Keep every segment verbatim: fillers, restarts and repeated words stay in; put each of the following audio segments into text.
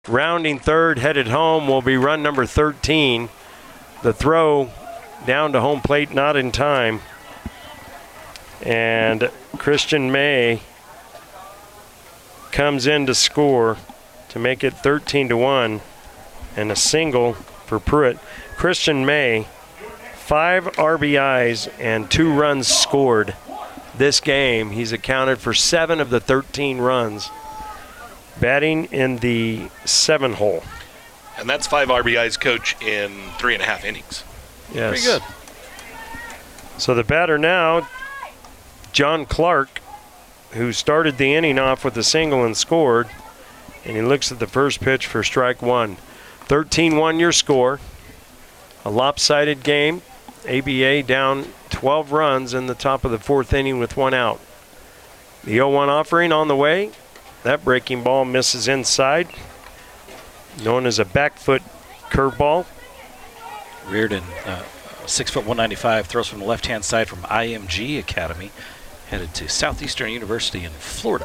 Rounding third, headed home, will be run number thirteen. The throw down to home plate, not in time. And Christian May comes in to score to make it thirteen to one, and a single for Pruitt. Christian May, five R B Is and two runs scored this game. He's accounted for seven of the thirteen runs, batting in the seven hole. And that's five R B Is, Coach, in three and a half innings. Yes. Pretty good. So the batter now, John Clark, who started the inning off with a single and scored, and he looks at the first pitch for strike one. thirteen one your score. A lopsided game. A B A down twelve runs in the top of the fourth inning with one out. The oh one offering on the way. That breaking ball misses inside, known as a back foot curveball. Reardon, uh, six foot one ninety-five, throws from the left-hand side from I M G Academy, headed to Southeastern University in Florida.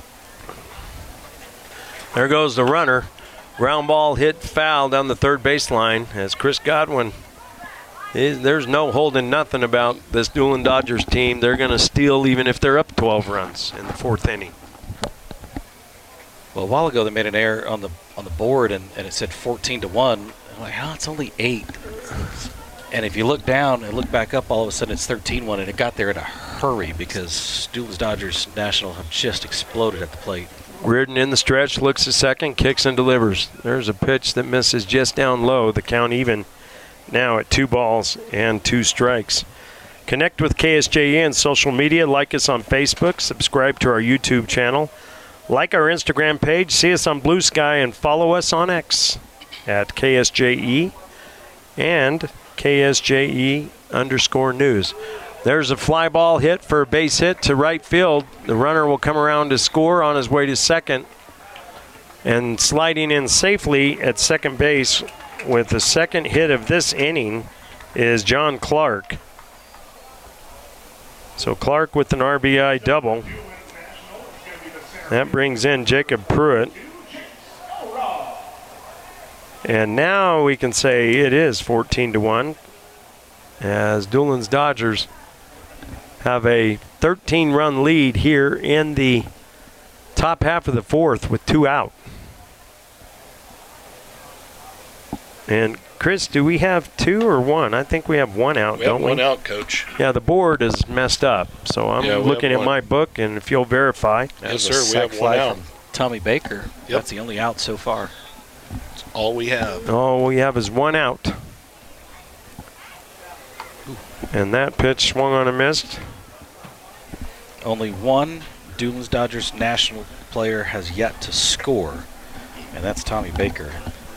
There goes the runner. Ground ball hit foul down the third baseline as Chris Godwin. Is, there's no holding nothing about this Doolin Dodgers team. They're going to steal even if they're up twelve runs in the fourth inning. Well, a while ago they made an error on the on the board and, and it said fourteen to one. I'm like, oh, it's only eight. And if you look down and look back up, all of a sudden it's thirteen one, and it got there in a hurry because Doolin Dodgers National have just exploded at the plate. Reardon in the stretch, looks a second, kicks and delivers. There's a pitch that misses just down low. The count even now at two balls and two strikes. Connect with K S J E on social media. Like us on Facebook. Subscribe to our YouTube channel. Like our Instagram page. See us on Blue Sky and follow us on X at K S J E and K S J E underscore news. There's a fly ball hit for a base hit to right field. The runner will come around to score on his way to second. And sliding in safely at second base with the second hit of this inning is John Clark. So Clark with an R B I double. That brings in Jacob Pruitt. And now we can say it is fourteen to one as Doolin's Dodgers have a thirteen run lead here in the top half of the fourth with two out. And Chris, do we have two or one? I think we have one out, we don't have we? one out, Coach. Yeah, the board is messed up. So I'm Yeah, we looking have at one. my book, and if you'll verify. That Yes, was a sir, we sac have one fly out. from Tommy Baker. Yep. That's the only out so far. That's all we have. All we have is one out. And that pitch swung on and missed. Only one Doolin's Dodgers National player has yet to score, and that's Tommy Baker.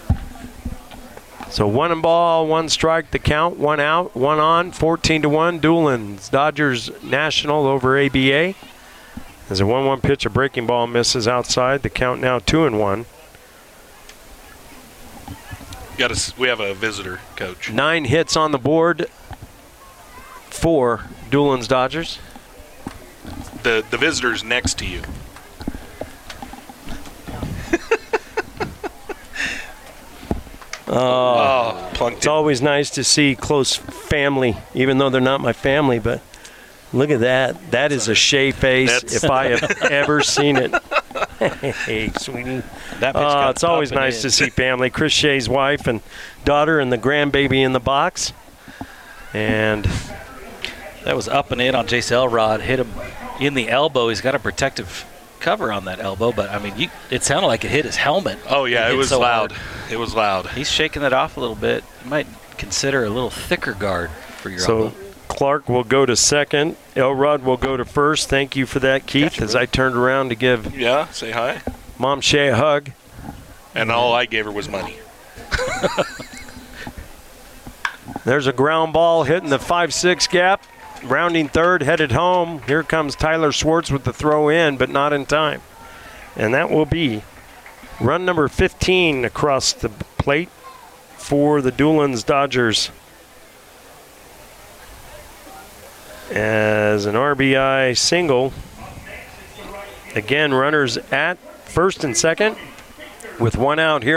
So one and ball, one strike, the count, one out, one on, fourteen to one. Doolin's Dodgers National over A B A. As a one one pitch, a breaking ball misses outside. The count now two and one. Got us. We have a visitor, Coach. Nine hits on the board for Doolin's Dodgers. The the visitor's next to you. Oh, plunked it's it. always nice to see close family, even though they're not my family, but look at that. That is a Shea face That's- if I have ever seen it. Hey, sweetie. That pitch Uh, got it's always up and nice in. to see family. Chris Shea's wife and daughter and the grandbaby in the box. And That was up and in on Jace Elrod. Hit him in the elbow. He's got a protective cover on that elbow, but I mean, you, it sounded like it hit his helmet. Oh yeah, It it hit was so loud. hard. It was loud. He's shaking it off a little bit. You might consider a little thicker guard for your so elbow. Clark will go to second. Elrod will go to first. Thank you for that, Keith, Gotcha, as bro. I turned around to give Yeah, say hi. Mom Shea a hug. And all I gave her was money. There's a ground ball hitting the five six gap. Rounding third, headed home. Here comes Tyler Schwartz with the throw in, but not in time. And that will be run number fifteen across the plate for the Doolin's Dodgers. As an R B I single. Again, runners at first and second. With one out here.